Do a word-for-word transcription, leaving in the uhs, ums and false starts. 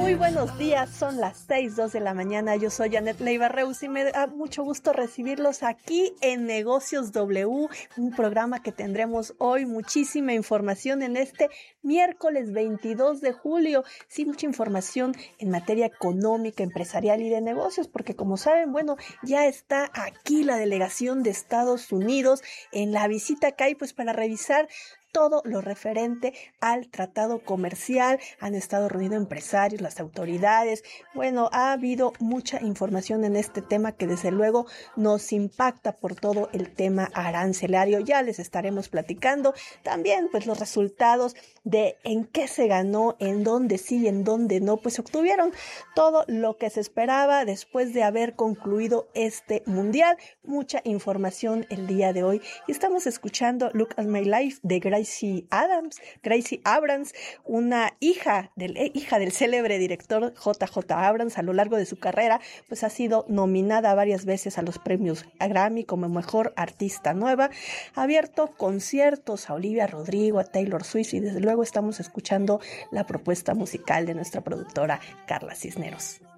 Muy buenos días, son las seis, dos de la mañana, yo soy Janet Leiva Reus y me da mucho gusto recibirlos aquí en Negocios W, un programa que tendremos hoy, muchísima información en este miércoles veintidós de julio, sí, mucha información en materia económica, empresarial y de negocios, porque como saben, bueno, ya está aquí la delegación de Estados Unidos en la visita acá y pues para revisar todo lo referente al tratado comercial. Han estado reunidos empresarios, las autoridades. Bueno, ha habido mucha información en este tema que desde luego nos impacta por todo el tema arancelario. Ya les estaremos platicando también pues los resultados de en qué se ganó, en dónde sí y en dónde no. Pues obtuvieron todo lo que se esperaba después de haber concluido este mundial. Mucha información el día de hoy. Y estamos escuchando Look at My Life de Gracie Adams, Gracie Abrams, una hija del, eh, hija del célebre director J J Abrams. A lo largo de su carrera, pues ha sido nominada varias veces a los premios Grammy como Mejor Artista Nueva. Ha abierto conciertos a Olivia Rodrigo, a Taylor Swift y desde luego estamos escuchando la propuesta musical de nuestra productora Carla Cisneros.